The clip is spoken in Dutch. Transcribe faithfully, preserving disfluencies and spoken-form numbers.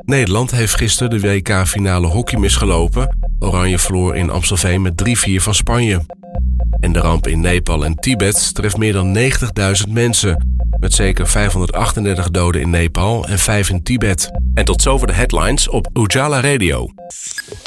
Nederland heeft gisteren de W K-finale hockey misgelopen. Oranje verloor in Amstelveen met drie vier van Spanje. En de ramp in Nepal en Tibet treft meer dan negentigduizend mensen. Met zeker vijfhonderdachtendertig doden in Nepal en vijf in Tibet. En tot zover de headlines op Ujala Radio.